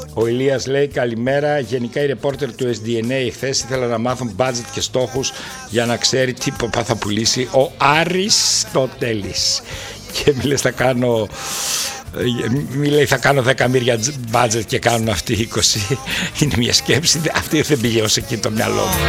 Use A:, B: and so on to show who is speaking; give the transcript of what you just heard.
A: Ο Ηλίας λέει καλημέρα. Γενικά οι ρεπόρτερ του SDNA χθες ήθελαν να μάθουν budget και στόχους για να ξέρει τι παπά θα πουλήσει ο Αριστοτέλης. Και μη λες θα κάνω 10 μύρια budget και κάνουν αυτοί 20. Είναι μια σκέψη, αυτή δεν πήγε ως εκεί το μυαλό μου.